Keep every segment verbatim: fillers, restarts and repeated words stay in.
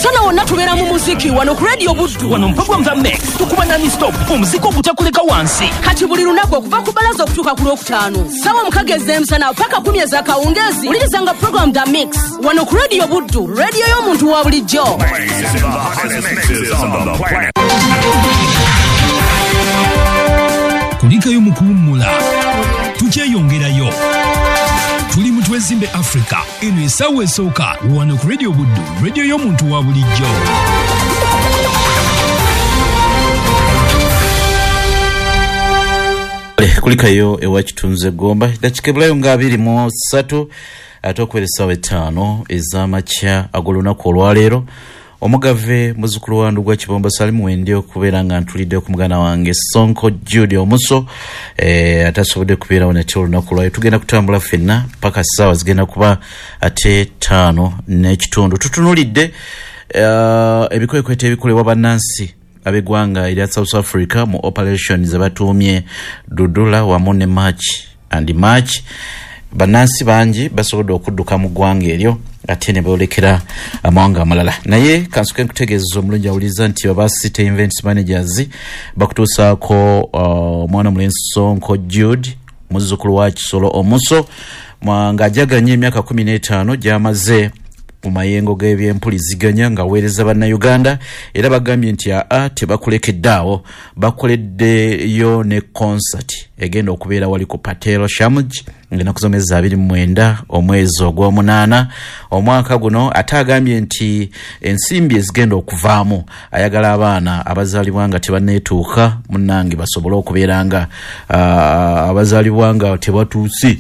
Musana wonna tubeera mu muziki wano ku Radio Buddu. Wano program za Mix tukuba nani stop omuziki ogutakuleka wansi. Kati buli lunaku okuva ku balaza okutuuka ku Lwokutaano. Sawa mukage ez'emisana paka kumi ez'akawungeezi. Ulirizanga program za Mix wano ku Radio Buddu, radio y'omuntu wa bulijjo. Kulikayo mu kuwummula tukyeyongerayo. Tuli mu Twesimbe Africa eno essaawa esooka wano ku Radio Buddu, radio y'omuntu wa bulijjo. Kulikayo ewa Kitunze Gomba dakikebulayo nga abiri mu ssatu ate okuwera essaawa etaano ez'amakya ag'olunaku olwaleero. Omugave muzukulu wandu gwa Kibombo Salimu wende okubeera nga ntulidde ku mugana wange Sonko Judy Omuso eh atasobodde kubeera wonete olunaku lwayo. Tugenda kutambula ffenna paka ssaawa zigenda kuba ate ttaano n'ekitundu. Tutunulidde uh, ebikwekwete ebikolebwa bannansi ab'eggwanga erya South Africa mu operation ze batuumye Dudula wamu ne March and March. Bannansi bangi basobodde okudduka mu ggwanga eryo ate ne boolekera amawanga amalala. Naye kansuke nkutegeeza omulungi awuliza nti aba City Events Managers bakutuusaako omwana uh, mulenzi Sonko Jude muzzukulu wa Kisolo Omuso ng'ajaganya emyaka kumi n'etaano gy'amaze mu mayengo g'ebyempuliziganya nga weereza bannayuganda era bagambye nti aa tebakulekeddaawo bakoleddeyo ne concert egenda okubeera wali ku Patero Shamuj ngena kuzomeza abiri mu mwenda omwezi ogw'omunaana omwaka guno. Ate agambye nti ensimbi ezigenda okuvaamu ayagala abaana abazaalibwa nga tebanneetuuka munnange basobole okubeera nga uh, abazaalibwa nga tebatuusi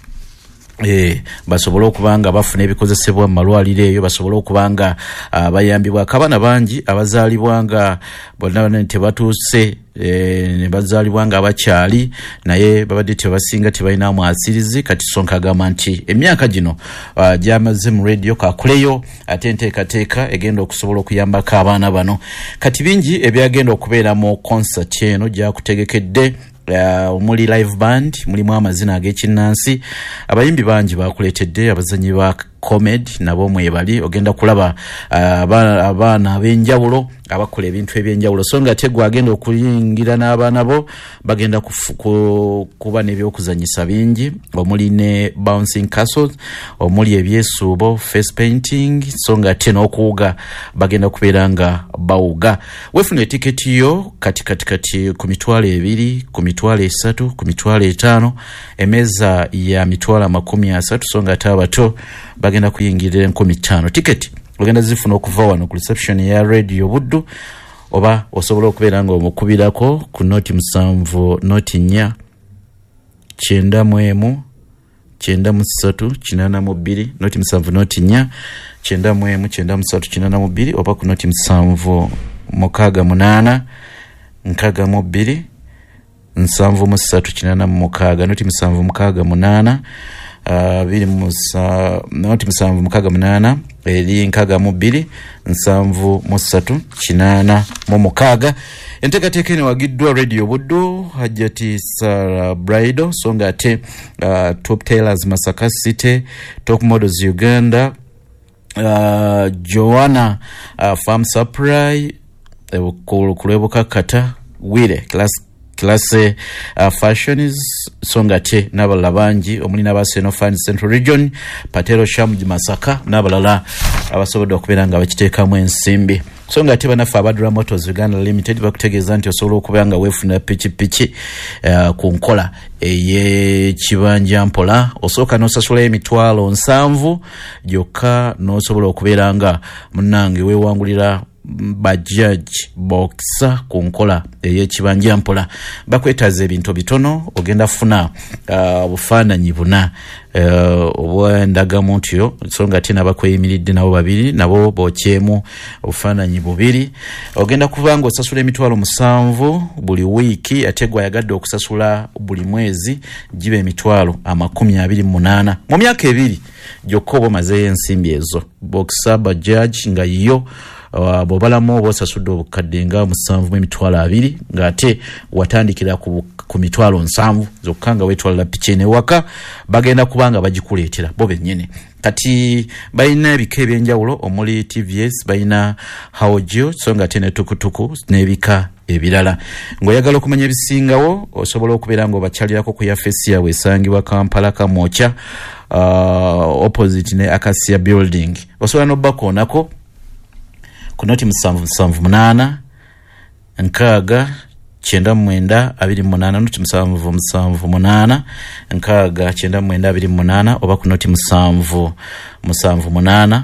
Eh basobola okubanga bafuna ebikozesebwa mu malwaliro eyo, basobola okubanga uh, bayambibwa kabana bangi abazaalibwa nga bonna bonna tebatuuse eh ne bazaalibwa nga abakyali naye babadde tebasinga tebalina mwasirizi. Kati Sonko agamba nti emyaka gino uh, gyamaze mu radio kakuleyo ate enteekateeka egenda okusobola okuyambako abaana bano. Kati bingi ebyagenda okubeera mu concert eno gyakutegekedde. Uh, muli live band mulimu amazina ag'ekinnansi abayimbi bangi bakuleetedde abazanyi ba comedy nabo mwebali ogenda kulaba uh, abaana ab'enjawulo abakola ebintu ebyenjawulo so nga tegwa agenda okuyingira n'abaana bo bagenda ku, kuba n'ebyokuzanyisa bingi omuli ne bouncing castles omuli ebyesuubo face painting so nga ate n'okuwuga bagenda kubeera nga bawuga. Wefuna etiketi yo kati kati kati ku mitwalo ebiri ku mitwalo esatu ku mitwalo etaano emeza ya mitwalo makumi asatu so nga ate abato bagenda kuyingirira enkumi ttaano. Tiketi ogenda zifuna okuva wano ku reception ya Radio Buddu oba osobola okubeera nga omukubirako ku noti musanvu noti nnya kyenda mu emu kyenda mu ssatu kinaana mu bbiri noti musanvu noti nnya kyenda mu emu kyenda mu ssatu kinaana mu bbiri oba ku noti musanvu mukaaga munaana nkaaga mu bbiri nsanvu mu ssatu kinaana mu mukaaga noti musanvu mukaaga munaana Uh, biri musa noti musanvu mukaaga munaana eri nkaaga mu bbiri nsanvu mu ssatu kinaana mu mukaaga. Enteekateeka eno wagiddwa Radio Buddu Hajjati Sarah Bridal so nga ate uh, Top Tailors Masaka City, Top Models Uganda, uh, Joanna uh, Farm Supply uh, kulwebukakkata Wire Class Classe uh, Fashions songa te n'abalala bangi omuli n'abaseno Fund Central Region Patero Shamuj Masaka n'abalala abasobodde okubeera nga bakiteekamu ensimbi songa te banafa Abadura Motors Uganda Limited bakutegeeza nti osobola okubeera nga weefuna pikipiki uh, ku nkola ey'ekibanja mpola osooka n'osasula emitwalo nsanvu gyokka n'osobola okubeera nga munnange weewangulira Bajaj boxa ku nkola ey'ekibanja mpola. Bakwetaaza ebintu bitono ogenda funa uh, bufaananyi buna uh, obw'endagamu ntyo so nga ate nabakweyimiridde nabo babiri nabo bokyemu obufaananyi bubiri ogenda kuba nga osasula emitwalo musanvu buli wiiki ate gwayagadde okusasula buli mwezi giba emitwalo amakumi abiri mu munaana mu myaka ebiri Jokobo maze ensimbi ezo boxa bajaj nga yo uh, bobalamo bosasudde obukadde nga musanvu emitwalo abiri ngate watandikira ku, ku mitwalo nsanvu zokanga wetwala pichene waka bagenda kubanga bagikuletera bo bennyene kati bayina ebika ebyenjawulo omuli T V S bayina Haojo so nga tene tukutuku nebika ebirala ngoyagala okumanya ebisingawo osobola okubeera ngo bakyalirako ku yafesi yawe esangibwa Kampala Kamocha uh, opposite ne Acacia building osobola nobako nako kunoti musanvu musanvu munana nkaaga chenda mwenda abiri munana noti musanvu musanvu munana nkaaga chenda mwenda abiri munana oba kunoti musanvu musanvu munana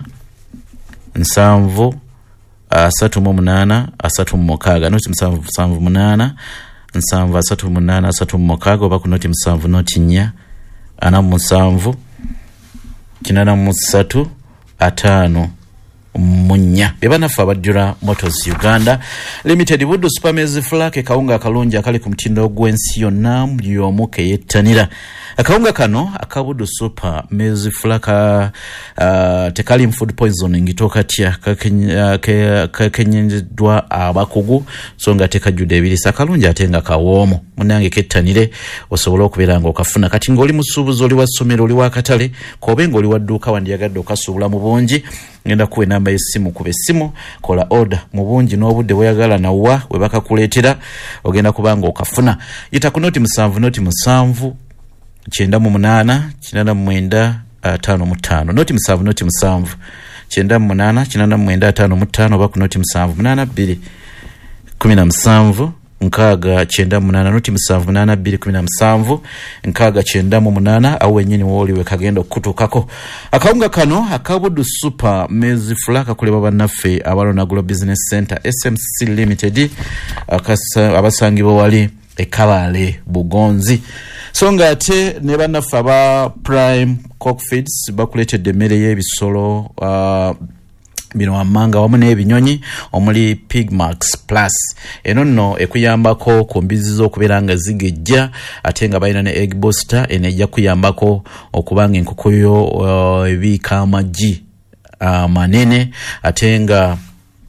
nsanvu asatu mu munana asatu mu mukaaga noti musanvu musanvu munana nsanvu asatu mu munana asatu mu mukaaga oba kunoti musanvu noti nya ana musanvu kinana musatu atano munya bebanafa abadjura Motors Uganda Limited Budu Supermezi Flake kaunga akalungi akali ku mutindo gwensi yonna yomuke yettanira akawunga kano akabudu super mezi flaka uh, tekali food poisoning itokatya kakenyeddwa uh, abakugu so nga tekajude ebirisa kalungi atenga kawomo munange kettanire osobola okubeera nga okafuna kati ngoli musubuzo oli wasomero oli wakatale kobe ngoli wadduka wandiyagadde okasubula mu bungi ngenda kuwe namba y'essimu kube simu kola order mu bungi n'obudde bweyagala nawa we bakakuleetera ogenda kubanga okafuna yita ku noti musanvu noti musanvu chenda mu munana kinana mu mwenda atano mu ttaano noti musanvu noti musanvu chenda mu munana kinana mu mwenda atano mu ttaano oba ku noti musanvu munana bbiri kumi na musanvu nkaaga chenda mu munana noti musanvu munana bbiri kumi na musanvu nkaaga chenda mu munana awo wennyini wooliwe kagenda okutuukako akawunga kano akabudu super mezi flaka kuleba bannaffe abalona Agro Business Center S M C Limited akasa abasangibwa wali ekabale bugonzi songa ate ne bannaffe aba Prime Cockfeeds bakuleetedde emmere y'ebisolo uh, bino amanga wamu n'ebinyonyi omuli Pigmax Plus eno nno ekuyambako ku mbizi z'okubeera nga zigejja ate nga balina ne egg booster enejja kuyambako okubanga enkoko yo uh, ebiika amagi amanene uh, ate nga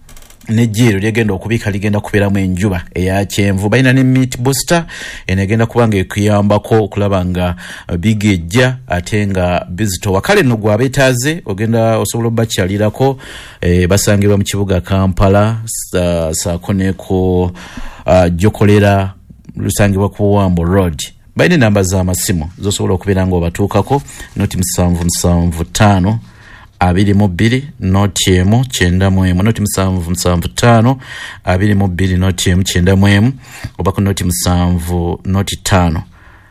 nejero lyagenda okubika ligenda kubeeramu enjuba eya kyenvu balina ne meat booster enegenda kubanga ekuyambako okulaba nga bigejja ate nga bizito wakale no gwa betaaze ogenda osobola bakyalirako e, basangibwa mu kibuga Kampala sa, saako ne ku uh, jokolera lusangibwa ku Wambo Road balina namba za masimu zosobola okubeera nga obatuukako noti musanvu musanvu ttaano abiri mu bbiri noti emu chenda mu emu noti musanvu musanvu ttaano abiri mu bbiri noti emu chenda mu emu oba ku noti musanvu noti ttaano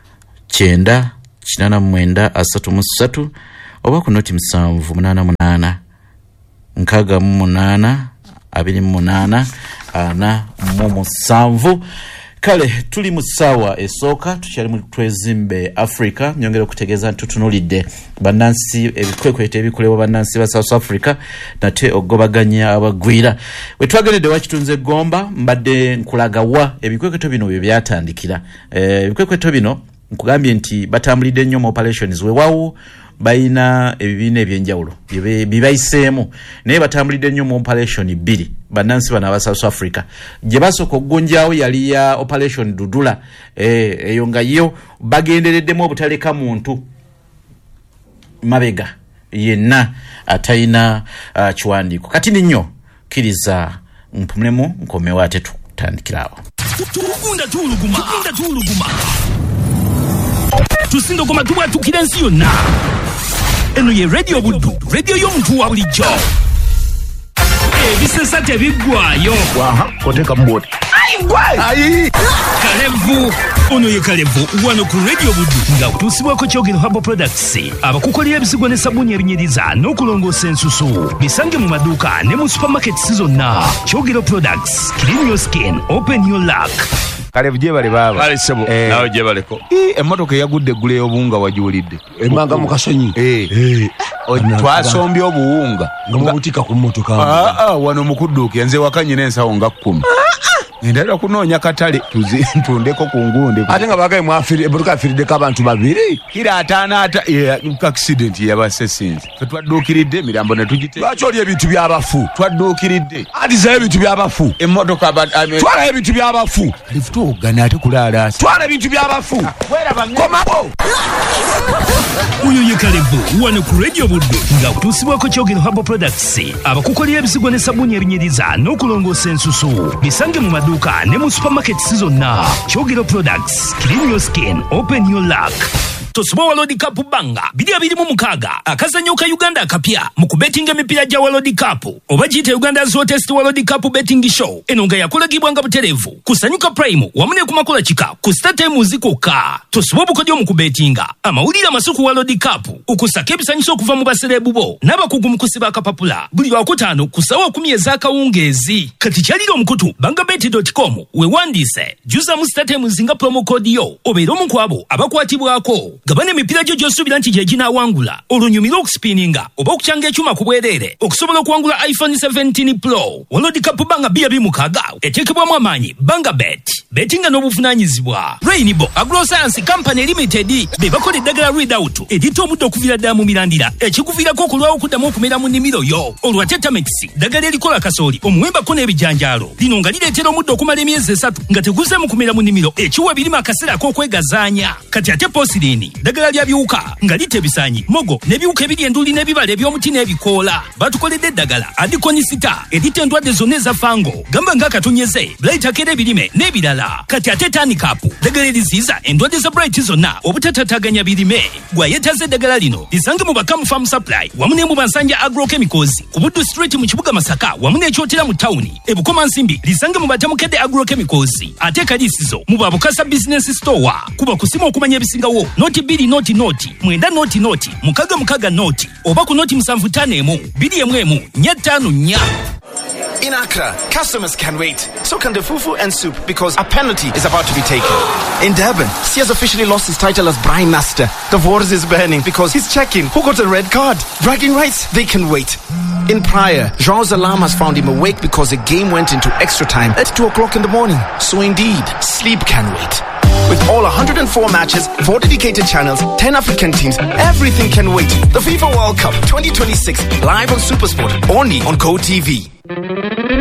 chenda kinana mu mwenda asatu mu ssatu oba ku noti musanvu munana munana nkaaga mu munana abiri mu munana ana mu musanvu kale tuli mu ssaawa esooka tukyali mu Twezimbe Africa nyongera okutegeeza ntutunulidde bannansi ebikwekwete ebikolebwa bannansi ba South Africa nate ogobaganya abagwira we twagenedde wakitunze Gomba mbadde nkulagawa ebikwekweto bino bye byatandikira eh, ebikwekweto bino nkugambye nti batambulidde nnyo mu operations wewawo bayina ebibiina ebyenjawulo bibayiseemu naye batambulidde nnyo mu operation bbiri bannansi bano aba South Africa gye basooka okugonjaawo yali ya operation Dudula eh, eyo nga yo bagendereddemu obutaleka muntu mabega yenna atayina uh, kiwandiiko kati nnyo kiriza mpumulemu nkomewo ate tutandikiraawo tugunda tuuluguma tugunda tuuluguma tusinda okoma tubwatukira ensi yonna eno ye radio Buddu radio y'omuntu wa bulijjo ebisesa tebiggwayo waha koteka mboti ayi Kalevu ono ye Kalevu wano ku radio Buddu nga kutusibwako Kyogero Herbal Products abakukolera ebisigo ne sabuni ebinyiriza n'okulongoosa ensusu bisange mu maduuka ne mu supermarkets zonna Kyogero Products clean your skin open your luck Kalevu je bale baba ali sebo eh, nawe je baleko eh emotoka yagudde gule obunga wajulidde emanga mukasonyi eh eh twasombye obuwunga nga mubutika ku motoka ah ah wano mukudduke nze wakanye n'ensawo nga kumi Ndera kunoonya katale tuzi ntundeko ku ngunde. Ate nga bagaye mwafiri buruka afirideko abantu babiri. Kira ataana ata accident yabasesinze. Twadduukiridde emirambo ne tugite. Lwaki oli ebintu by'abafu? Twadduukiridde. Adiza ebintu by'abafu. Emmotoka twala ebintu by'abafu. Alifuto ogana ate kulaala. Twala ebintu by'abafu. Komabo. Uyo ye Kalevu wano ku Radio Buddu nga kutuusibwako Kyogero Herbal Products abakukolera ebisigwa ne sabuni ebinyiriza n'okulongoosa ensusu bisange mu maduuka ne mu supermarkets zonna. Kyogero Products, clean your skin, open your luck. Tosoba World Cup banga biri abiri mu mukaaga akazanyo ka Uganda akapya mu kubetinga emipira gya World Cup oba giyite Uganda Hottest World Cup betting show eno nga yakolagibwanga butereevu kusanyuka prime wamune ku makola kika ku StarTime zikoka. Tosoba obukodyo mu kubetinga amawulire amasuku World Cup okusaka ebisanyiso okuva mu baserebu bo n'abakugu mu kusiba akapapula buli lwakutaano ku ssaawa kumi ez'akawungeezi. Kati kyalira omukutu bangabet dot com wewandiise juza mu StarTime zinga promo code yo obeera omu ku abo abakwatibwako. Gabane emipira gyo gy'osuubira nti gye ginaawangula olunyumira okusipininga oba okukyanga ekyuma ku bwereere okusobola okuwangula iPhone seventeen Pro. World Cup banga bbiri abiri mukaaga eteekebwamu amaanyi Bangabet betinga n'obuvunaanyizibwa. Rainbow Agroscience Company Limited be bakola eddagala Readout eritta omuddo okuviira ddala mu mirandira ekikuviirako okulwawo okuddamu okumera mu nnimiro yo. Olwa Tetramex ddagala erikola kasooli omuwembako n'ebijanjaalo lino nga lireetera omuddo okumala emyezi esatu nga teguzeemu kumera mu nnimiro ekiwa birimu akaseera ak'okwegazaanya. Kati ate Posilini ddagala lya biwuka nga lita ebisaanyi mogo n'ebiwuka ebiri enduli n'ebibala eby'omuti n'ebikoola. Batukoledde eddagala adikonisita eritta endwadde zonna eza fango gamba ng'akatonyeze Brightakera ebirime n'ebirala. Kati ate Tanikapu ddagala eriziyiza endwadde za Bright zonna obutatataganya birime. Gwayetaze eddagala lino lisange mu Bakamu Farm Supply wamu ne mu Bansanja Agrochemicals ku Buddu Street mu kibuga Masaka wamu n'ekyotera mu tawuni e Bukoma Nsimbi lisange mu Batamukedde Agrochemicals ate Kaliisizo mu Babukasa Business Store kuba kusimu okumanya ebisingawo noti biri noti noti mwenda noti noti mukaga mukaga noti oba ku noti musanvu ttaano emu biri emu emu nnya ttaano nnya. In Accra, customers can wait. So can the fufu and soup because a penalty is about to be taken. In Durban, Sears officially lost his title as Brine Master. The waters is burning because he's checking who got a red card. Bragging rights, they can wait. In Praia, João's alarm has found him awake because the game went into extra time at two o'clock in the morning. So indeed, sleep can wait. With all one hundred four matches, four dedicated channels, ten African teams, everything can wait. The FIFA World Cup twenty twenty-six, live on SuperSport, only on Go T V.